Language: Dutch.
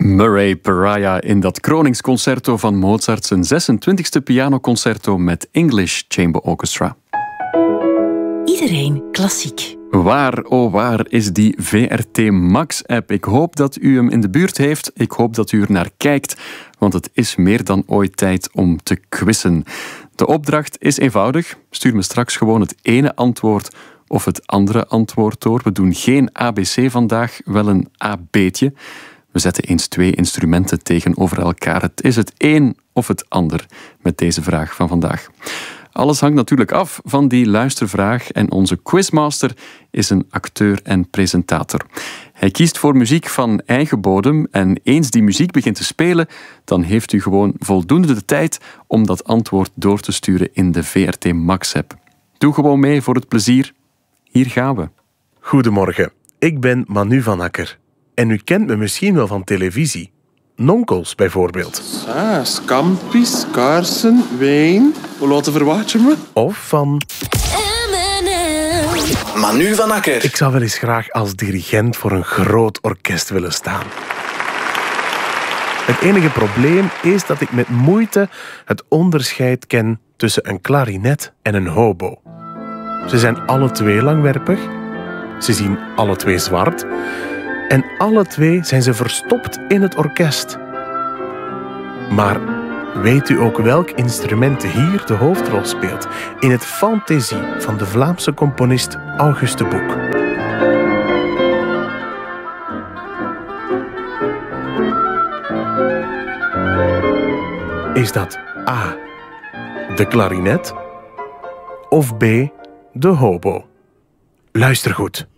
Murray Pariah in dat kroningsconcerto van Mozart, zijn 26e pianoconcerto met English Chamber Orchestra. Iedereen klassiek. Waar, oh waar is die VRT Max-app? Ik hoop dat u hem in de buurt heeft. Ik hoop dat u er naar kijkt, want het is meer dan ooit tijd om te quizzen. De opdracht is eenvoudig. Stuur me straks gewoon het ene antwoord of het andere antwoord door. We doen geen ABC vandaag, wel een AB'tje. We zetten eens 2 instrumenten tegenover elkaar. Het is het een of het ander met deze vraag van vandaag. Alles hangt natuurlijk af van die luistervraag en onze quizmaster is een acteur en presentator. Hij kiest voor muziek van eigen bodem en eens die muziek begint te spelen, dan heeft u gewoon voldoende de tijd om dat antwoord door te sturen in de VRT Max-app. Doe gewoon mee voor het plezier. Hier gaan we. Goedemorgen, ik ben Manu van Akker. En u kent me misschien wel van televisie. Nonkels bijvoorbeeld. Scampi's, kaarsen, wijn. Hoe laat verwacht je me? Of van... Manu van Akker. Ik zou wel eens graag als dirigent voor een groot orkest willen staan. Het enige probleem is dat ik met moeite het onderscheid ken tussen een klarinet en een hobo. Ze zijn alle twee langwerpig. Ze zien alle twee zwart. En alle twee zijn ze verstopt in het orkest. Maar weet u ook welk instrument hier de hoofdrol speelt in het Fantasie van de Vlaamse componist Auguste Boek? Is dat A, de klarinet, of B, de hobo? Luister goed.